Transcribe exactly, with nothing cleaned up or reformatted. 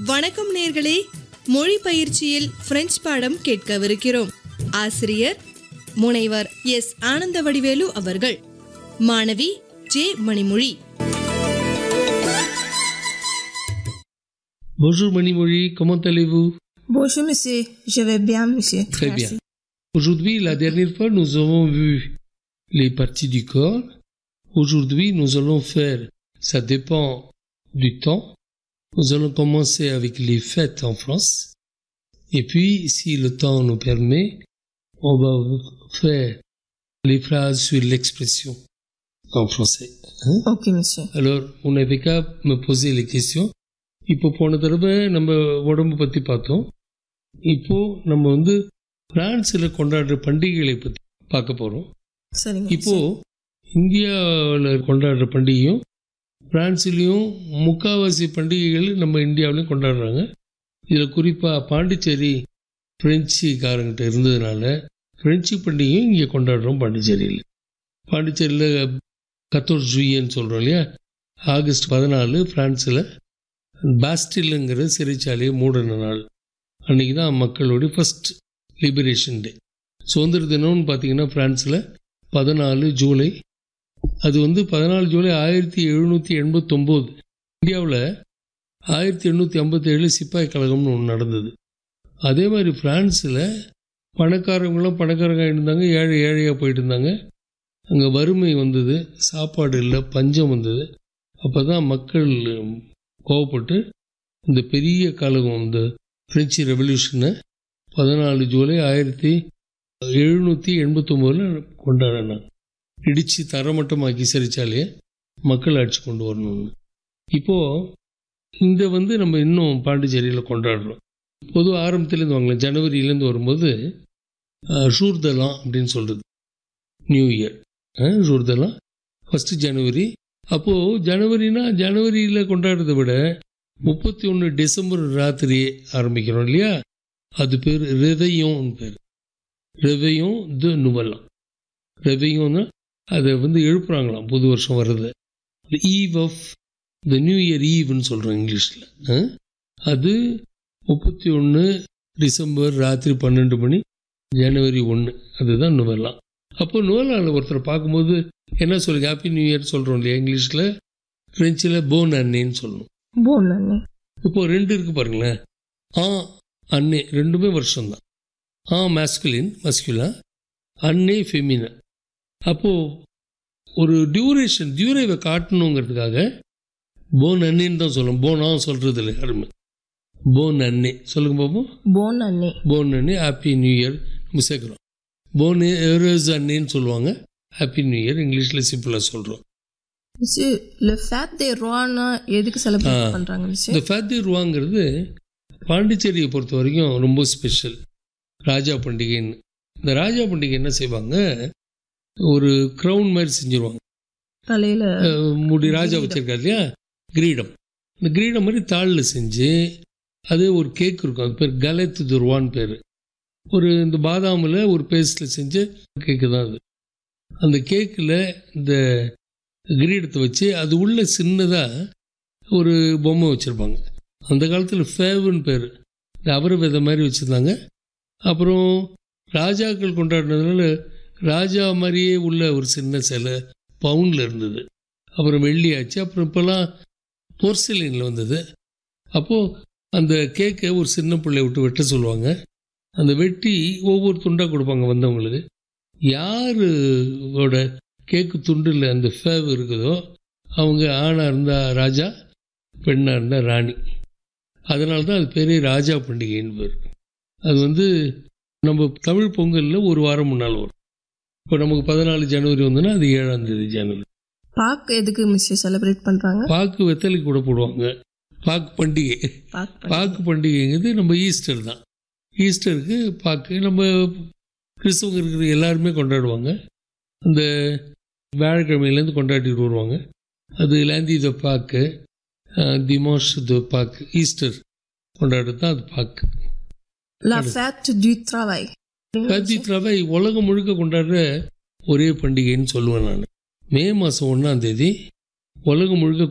வணக்கம் நேர்களே, மொழி பயிற்சியில் பிரெஞ்சு பாடம் கேட்கவிருக்கிறோம். ஆசிரியர் முனைவர் எஸ் ஆனந்த வடிவேலு அவர்கள். மாணவி J Manimozhi. Bonjour Manimori, comment allez-vous? Bonjour monsieur, je vais bien monsieur. Très Merci. bien. Aujourd'hui, la dernière fois, nous avons vu les parties du corps. Aujourd'hui, nous allons faire, ça dépend du temps. Nous allons commencer avec les fêtes en France. Et puis, si le temps nous permet, on va faire les phrases sur l'expression en français. Hein? Ok monsieur. Alors, vous n'avez qu'à me poser les questions. இப்போ போன தடவை நம்ம உடம்பு பற்றி பார்த்தோம். இப்போ நம்ம வந்து பிரான்ஸில் கொண்டாடுற பண்டிகைகளை பற்றி பார்க்க போகிறோம். சரிங்க. இப்போ இந்தியாவில் கொண்டாடுற பண்டிகையும் பிரான்ஸ்லேயும் முக்கால்வாசி பண்டிகைகள் நம்ம இந்தியாவிலையும் கொண்டாடுறாங்க. இதில் குறிப்பாக பாண்டிச்சேரி ஃப்ரெஞ்சுக்காரங்கிட்ட இருந்ததுனால ஃப்ரெஞ்சு பண்டிகையும் இங்கே கொண்டாடுறோம். பாண்டிச்சேரியில் பாண்டிச்சேரியில் கத்தோர் ஜூயன்னு சொல்கிறோம் இல்லையா, ஆகஸ்ட் பதினாலு ஃப்ரான்ஸில் பாஸ்டிலுங்கிற சிறைச்சாலையை மூடின நாள். அன்றைக்கி தான் மக்களுடைய ஃபஸ்ட் லிபரேஷன் டே. சுதந்திர தினம்னு பார்த்தீங்கன்னா ஃப்ரான்ஸில் பதினாலு ஜூலை. அது வந்து பதினாலு ஜூலை ஆயிரத்தி எழுநூற்றி எண்பத்தொம்போது. இந்தியாவில் ஆயிரத்தி எண்ணூற்றி ஐம்பத்தேழு சிப்பாய் கழகம்னு ஒன்று நடந்தது. அதே மாதிரி ஃப்ரான்ஸில் பணக்காரங்களும் பணக்காரங்க இருந்தாங்க, ஏழை ஏழையாக போயிட்டு இருந்தாங்க. அங்கே வறுமை வந்தது, சாப்பாடு இல்லை, பஞ்சம் வந்தது. அப்போ தான் மக்கள் கோவப்பட்டு இந்த பெரிய கழகம், இந்த பிரெஞ்சு ரெவல்யூஷனை பதினாலு ஜூலை ஆயிரத்தி எழுநூற்றி எண்பத்தொம்போதில் கொண்டாடினாங்க. இடித்து தரமட்டமாக்கி சிறைச்சாலையை மக்கள் ஆட்சி கொண்டு வரணும்னு. இப்போது இந்த வந்து நம்ம இன்னும் பாண்டிச்சேரியில் கொண்டாடுறோம். பொதுவாக ஆரம்பத்துலேருந்து வாங்கலாம், ஜனவரியிலேருந்து வரும்போது ஜூர்தலாம் அப்படின்னு சொல்கிறது நியூ இயர். ஜூர்தலாம் ஃபஸ்ட்டு ஜனவரி. அப்போது ஜனவரினா ஜனவரியில் கொண்டாடுறதை விட முப்பத்தி ஒன்று டிசம்பர் ராத்திரியே ஆரம்பிக்கிறோம் இல்லையா, அது பேர் ரெவையோன்னு பேர். ரெவையோன் து நுவலாம். ரெவையோன்னா அதை வந்து எழுப்புறாங்களாம் புது வருஷம் வர்றது. Eve of the new year ஈவ்னு சொல்கிறோம் இங்கிலீஷில். அது முப்பத்தி ஒன்று டிசம்பர் ராத்திரி பன்னெண்டு மணி ஜனவரி ஒன்று, அதுதான் நுவலாம். அப்போ நுவலாவில் ஒருத்தரை பார்க்கும்போது என்ன சொல்லுங்க, ஹாப்பி நியூ இயர் சொல்கிறோம் இல்லையா இங்கிலீஷில். ஃப்ரெஞ்சில் போன் அன்னேன்னு சொல்லணும். போன் அன்னே. இப்போது ரெண்டு இருக்குது பாருங்களேன், ஆ அன்னே, ரெண்டுமே வருஷம்தான். ஆ மேஸ்குலின் மஸ்குலா, அன்னே ஃபெமினா. அப்போது ஒரு டியூரேஷன் டியூரேவை காட்டணுங்கிறதுக்காக போன் அன்னேன்னு தான் சொல்லணும். போனா சொல்கிறது இல்லை யாருமே. போன் அன்னே சொல்லுங்க பாப்போம். போன் அன்னே. போன் அன்னே ஹாப்பி நியூ இயர் நம்ம சேர்க்குறோம். போன் ஏரோஸ் அன்னேன்னு சொல்லுவாங்க. ஹாப்பி நியூ இயர் இங்கிலீஷில் சிம்பிளாக சொல்கிறோம். monsieur le fête des rois எதுக்கு செலிப்ரேட் பண்றாங்க monsieur? இந்த ஃபேட் தி ருவாங்கிறது பாண்டிச்சேரியை பொறுத்த வரைக்கும் ரொம்ப ஸ்பெஷல். ராஜா பண்டிகைன்னு. இந்த ராஜா பண்டிகை என்ன செய்வாங்க, ஒரு க்ரௌன் மாதிரி செஞ்சுருவாங்க. தலையில முடி ராஜா வச்சிருக்காரு இல்லையா, கிரீடம். இந்த கிரீடம் மாதிரி தாளில் செஞ்சு அது ஒரு கேக் இருக்கும், அது பேர் கலத்து துருவான்னு பேர். ஒரு இந்த பாதாமில் ஒரு பேஸ்ட்டில் செஞ்ச கேக்கு தான் அது. அந்த கேக்கில் இந்த கிரீடத்தை வச்சு அது உள்ள சின்னதாக ஒரு பொம்மை வச்சுருப்பாங்க. அந்த காலத்தில் ஃபேவுன்னு பேர், இந்த அவரை விதை மாதிரி வச்சுருந்தாங்க. அப்புறம் ராஜாக்கள் கொண்டாடினதுனால ராஜா மாதிரியே உள்ள ஒரு சின்ன சிலை பவுனில் இருந்தது. அப்புறம் வெள்ளி ஆச்சு. அப்புறம் இப்போல்லாம் போர்சிலினில் வந்தது. அப்போது அந்த கேக்கை ஒரு சின்ன பிள்ளைய விட்டு வெட்ட சொல்லுவாங்க. அந்த வெட்டி ஒவ்வொரு துண்டாக கொடுப்பாங்க வந்தவங்களுக்கு. யாரோட கேக்கு துண்டில் அந்த ஃபேவ் இருக்குதோ அவங்க ஆணாக இருந்தால் ராஜா, பெண்ணாக இருந்தால் ராணி. அதனால தான் அது பேரே ராஜா பண்டிகைன்னு பேர். அது வந்து நம்ம தமிழ் பொங்கலில் ஒரு வாரம் முன்னால் வரும். இப்போ நமக்கு பதினாலு ஜனவரி வந்துன்னா அது ஏழாம் தேதி ஜனவரி. பாக்கு எதுக்கு மிஸ்ஸே செலிப்ரேட் பண்றாங்க? பாக்கு வெத்தலை கூட போடுவாங்க. பாக்கு பண்டிகை. பாக்கு பண்டிகைங்கிறது நம்ம ஈஸ்டர் தான். ஈஸ்டருக்கு பாக்கு நம்ம கிறிஸ்தவங்க இருக்கிற எல்லாருமே கொண்டாடுவாங்க. அந்த வியாழக்கிழமையிலேருந்து கொண்டாடிட்டு வருவாங்க. அது லேந்தி த பாக்கு, திமாஷ் த பாக்கு, ஈஸ்டர் கொண்டாடுறது தான் அது பாக்கு. La fête du travail. fête du travail உலகம் முழுக்க கொண்டாடுற ஒரே பண்டிகைன்னு சொல்லுவேன் நான். மே மாதம் ஒன்றாம் தேதி உலகம் முழுக்க